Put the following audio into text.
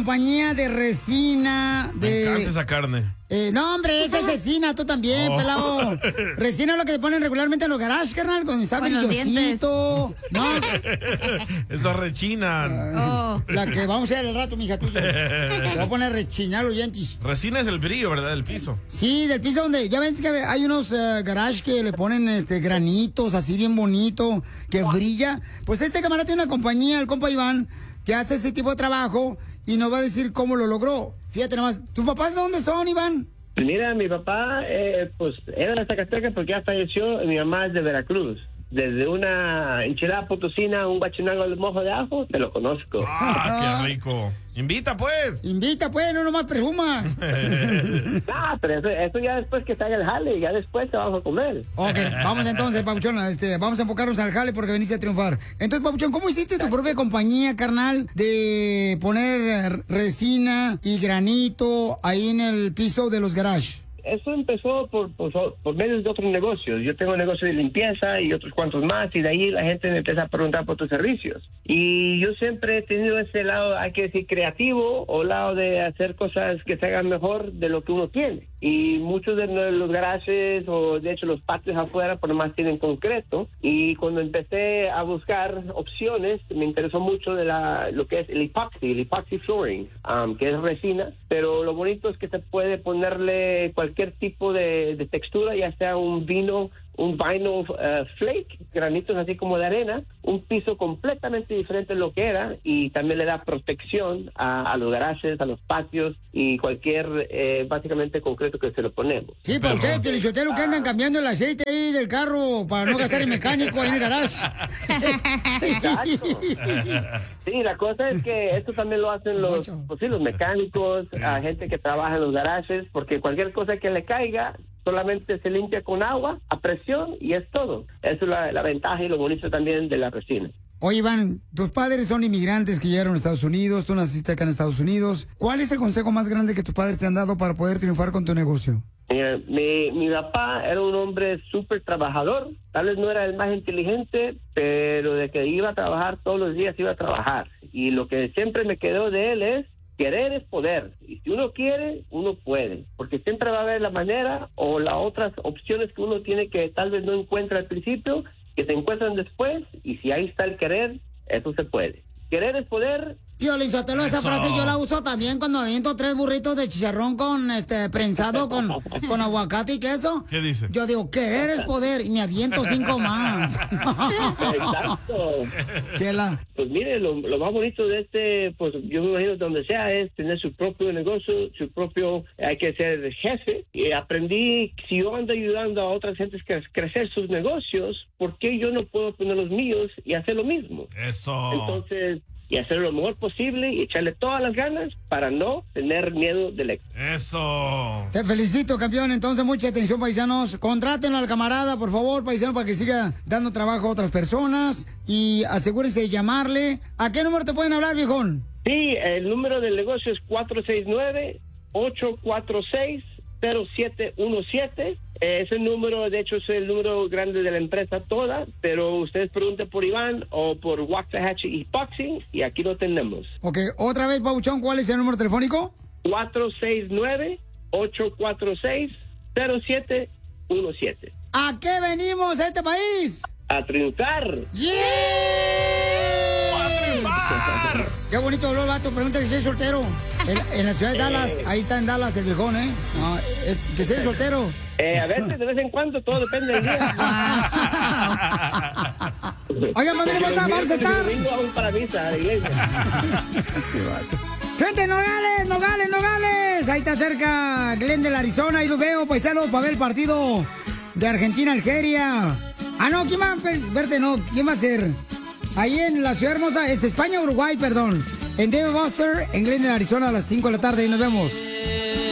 compañía de resina de... Me encanta esa carne. No, hombre, esa es resina, tú también, pelado. Resina es lo que te ponen regularmente en los garages, carnal, cuando está brillosito. ¿No? Eso rechinan. La que vamos a hacer al rato, mija tuya. Te voy a poner rechinar los dientes. Resina es el brillo, ¿verdad? Del piso. Sí, del piso donde... Ya ves que hay unos garages que le ponen granitos así bien bonito, que brilla. Pues este camarada tiene una compañía, el compa Iván, que hace ese tipo de trabajo y nos va a decir cómo lo logró. Fíjate nomás, ¿tus papás de dónde son, Iván? Mira, mi papá, pues, era de Zacatecas porque ya falleció, y mi mamá es de Veracruz. Desde una enchilada potosina, un guachinango al mojo de ajo, te lo conozco. ¡Ah, qué rico! ¡Invita, pues! Invita, pues, no nomás presuma. Pero eso ya después que salga el jale, ya después te vamos a comer. Ok, vamos entonces, Papuchón, vamos a enfocarnos al jale porque veniste a triunfar. Entonces, Papuchón, ¿cómo hiciste tu propia compañía, carnal, de poner resina y granito ahí en el piso de los garages? Eso empezó por medio de otros negocios. Yo tengo un negocio de limpieza y otros cuantos más, y de ahí la gente me empieza a preguntar por tus servicios. Y yo siempre he tenido ese lado, hay que decir, creativo, o lado de hacer cosas que se hagan mejor de lo que uno tiene. Y muchos de los garajes, o de hecho los patios afuera, por lo más tienen concreto. Y cuando empecé a buscar opciones, me interesó mucho de lo que es el epoxy flooring, que es resina. Pero lo bonito es que se puede ponerle cualquier tipo de textura, ya sea un vinyl flake, granitos así como de arena, un piso completamente diferente de lo que era, y también le da protección a los garajes, a los patios y cualquier básicamente concreto que se lo ponemos. Sí, para ustedes, Pielichotelo, que andan cambiando el aceite ahí del carro para no gastar en mecánico ahí en el garage. Exacto. Sí, la cosa es que esto también lo hacen los mecánicos, a gente que trabaja en los garajes, porque cualquier cosa que le caiga solamente se limpia con agua a presión y es todo. Eso es la ventaja y lo bonito también de la resina. Oye, Iván, tus padres son inmigrantes que llegaron a Estados Unidos, tú naciste acá en Estados Unidos. ¿Cuál es el consejo más grande que tus padres te han dado para poder triunfar con tu negocio? Mi papá era un hombre súper trabajador. Tal vez no era el más inteligente, pero de que iba a trabajar todos los días, iba a trabajar. Y lo que siempre me quedó de él es: querer es poder, y si uno quiere, uno puede, porque siempre va a haber la manera o las otras opciones que uno tiene que tal vez no encuentra al principio, que se encuentran después, y si ahí está el querer, eso se puede. Querer es poder. Piolín Sotelo, esa frase yo la uso también cuando aviento 3 burritos de chicharrón con prensado con aguacate y queso. ¿Qué dice? Yo digo, querer es poder, y me aviento 5 más. Exacto. Chela. Pues mire, lo más bonito de pues yo me imagino donde sea, es tener su propio negocio, hay que ser jefe. Y aprendí, si yo ando ayudando a otras gentes a crecer sus negocios, ¿por qué yo no puedo poner los míos y hacer lo mismo? Eso. Entonces, y hacer lo mejor posible y echarle todas las ganas para no tener miedo del éxito. Eso. Te felicito, campeón. Entonces, mucha atención, paisanos. Contrátenlo al camarada, por favor, paisano, para que siga dando trabajo a otras personas. Y asegúrense de llamarle. ¿A qué número te pueden hablar, viejón? Sí, el número del negocio es 469-846-0717. Ese número, de hecho, es el número grande de la empresa toda, pero ustedes pregunten por Iván o por Waxahachie Epoxy y aquí lo tenemos. Ok, otra vez, Pauchón, ¿cuál es el número telefónico? 469-846-0717. ¿A qué venimos a este país? A triunfar. ¡Yeah! ¡A triunfar! Qué bonito habló el vato, pregúntale si es soltero. En la ciudad de Dallas, ahí está en Dallas el viejón, ¿eh? No, es que sea soltero. A veces, de vez en cuando, todo depende del día. Oigan, familia, vamos a estar. Aún para misa a la iglesia. Este vato. Gente, Nogales. Ahí está cerca Glendale, Arizona. Ahí los veo, paisanos, para ver el partido de Argentina-Algeria. Ah, no, ¿quién va a verte? No, ¿quién va a ser? Ahí en la ciudad hermosa, es España-Uruguay, perdón. En Dave Buster, en Glendale, Arizona, a las 5 de la tarde. Y nos vemos.